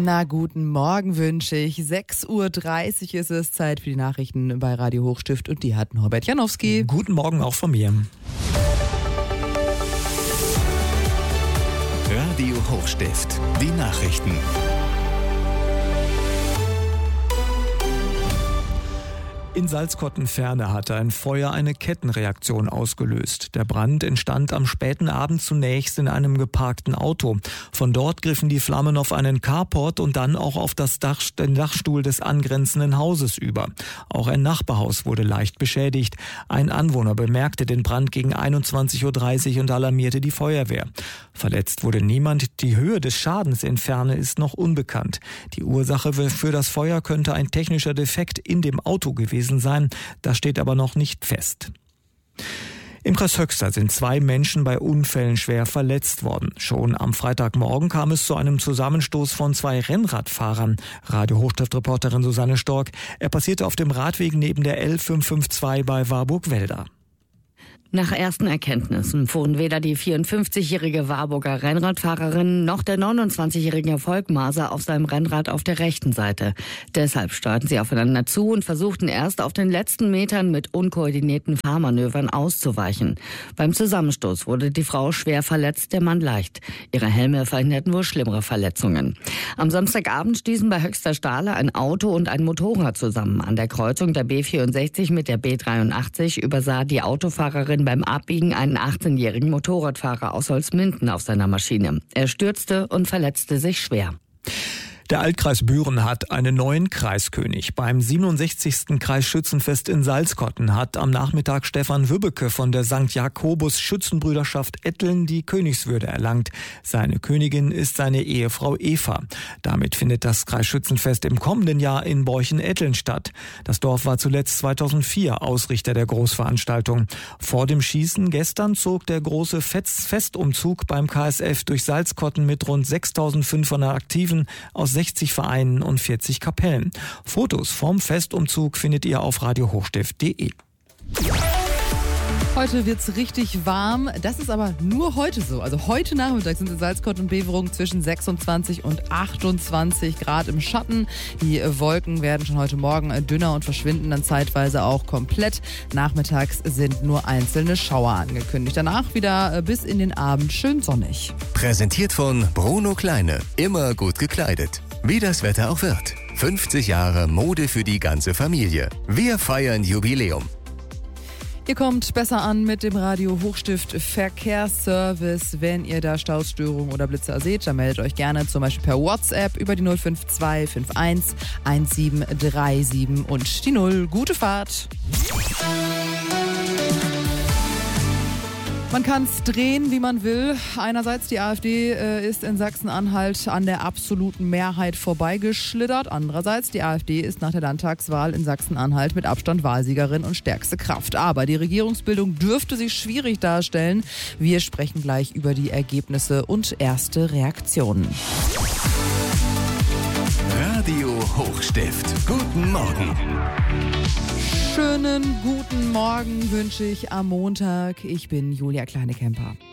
Na, guten Morgen wünsche ich. 6.30 Uhr ist es, Zeit für die Nachrichten bei Radio Hochstift und die hat Norbert Janowski. Guten Morgen auch von mir. Radio Hochstift, die Nachrichten. In Salzkotten-Ferne hatte ein Feuer eine Kettenreaktion ausgelöst. Der Brand entstand am späten Abend zunächst in einem geparkten Auto. Von dort griffen die Flammen auf einen Carport und dann auch auf den Dachstuhl des angrenzenden Hauses über. Auch ein Nachbarhaus wurde leicht beschädigt. Ein Anwohner bemerkte den Brand gegen 21.30 Uhr und alarmierte die Feuerwehr. Verletzt wurde niemand. Die Höhe des Schadens in Ferne ist noch unbekannt. Die Ursache für das Feuer könnte ein technischer Defekt in dem Auto gewesen sein. Das steht aber noch nicht fest. Im Kreis Höxter sind 2 Menschen bei Unfällen schwer verletzt worden. Schon am Freitagmorgen kam es zu einem Zusammenstoß von 2 Rennradfahrern. Radio Hochstift-Reporterin Susanne Stork. Er passierte auf dem Radweg neben der L552 bei Warburg-Welda. Nach ersten Erkenntnissen fuhren weder die 54-jährige Warburger Rennradfahrerin noch der 29-jährige Volkmaser auf seinem Rennrad auf der rechten Seite. Deshalb steuerten sie aufeinander zu und versuchten erst auf den letzten Metern mit unkoordinierten Fahrmanövern auszuweichen. Beim Zusammenstoß wurde die Frau schwer verletzt, der Mann leicht. Ihre Helme verhinderten nur schlimmere Verletzungen. Am Samstagabend stießen bei Höxter Stahle ein Auto und ein Motorrad zusammen. An der Kreuzung der B64 mit der B83 übersah die Autofahrerin beim Abbiegen einen 18-jährigen Motorradfahrer aus Holzminden auf seiner Maschine. Er stürzte und verletzte sich schwer. Der Altkreis Büren hat einen neuen Kreiskönig. Beim 67. Kreisschützenfest in Salzkotten hat am Nachmittag Stefan Wübbeke von der St. Jakobus Schützenbrüderschaft Etteln die Königswürde erlangt. Seine Königin ist seine Ehefrau Eva. Damit findet das Kreisschützenfest im kommenden Jahr in Borchen-Etteln statt. Das Dorf war zuletzt 2004 Ausrichter der Großveranstaltung. Vor dem Schießen gestern zog der große Festumzug beim KSF durch Salzkotten mit rund 6.500 Aktiven aus 60 Vereinen und 40 Kapellen. Fotos vom Festumzug findet ihr auf radiohochstift.de. Heute wird's richtig warm. Das ist aber nur heute so. Also heute Nachmittag sind in Salzkotten und Beverungen zwischen 26 und 28 Grad im Schatten. Die Wolken werden schon heute Morgen dünner und verschwinden dann zeitweise auch komplett. Nachmittags sind nur einzelne Schauer angekündigt. Danach wieder bis in den Abend schön sonnig. Präsentiert von Bruno Kleine. Immer gut gekleidet. Wie das Wetter auch wird. 50 Jahre Mode für die ganze Familie. Wir feiern Jubiläum. Ihr kommt besser an mit dem Radio Hochstift Verkehrsservice. Wenn ihr da Stausstörungen oder Blitzer seht, dann meldet euch gerne zum Beispiel per WhatsApp über die 052 51 1737 und die 0. Gute Fahrt! Man kann es drehen, wie man will. Einerseits die AfD ist in Sachsen-Anhalt an der absoluten Mehrheit vorbeigeschlittert. Andererseits die AfD ist nach der Landtagswahl in Sachsen-Anhalt mit Abstand Wahlsiegerin und stärkste Kraft. Aber die Regierungsbildung dürfte sich schwierig darstellen. Wir sprechen gleich über die Ergebnisse und erste Reaktionen. Radio Hochstift. Guten Morgen. Schönen guten Morgen wünsche ich am Montag. Ich bin Julia Kleinekemper.